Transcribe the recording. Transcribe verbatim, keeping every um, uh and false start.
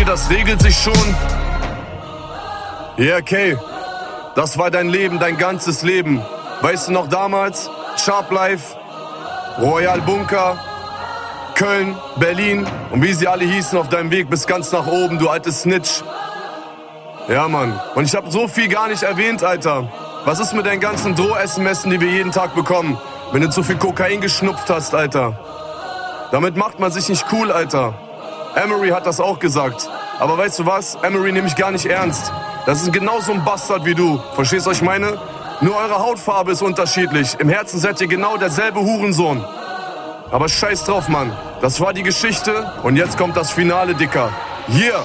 okay, das regelt sich schon. Yeah, okay. Das war dein Leben, dein ganzes Leben. Weißt du noch damals? Sharp Life, Royal Bunker, Köln, Berlin und wie sie alle hießen auf deinem Weg bis ganz nach oben, du altes Snitch. Ja, Mann. Und ich hab so viel gar nicht erwähnt, Alter. Was ist mit deinen ganzen Droh-S M S, die wir jeden Tag bekommen, wenn du zu viel Kokain geschnupft hast, Alter? Damit macht man sich nicht cool, Alter. Emery hat das auch gesagt. Aber weißt du was? Emery nehme ich gar nicht ernst. Das ist genauso ein Bastard wie du. Verstehst du, was ich meine? Nur eure Hautfarbe ist unterschiedlich. Im Herzen seid ihr genau derselbe Hurensohn. Aber scheiß drauf, Mann. Das war die Geschichte und jetzt kommt das Finale, Dicker. Yeah!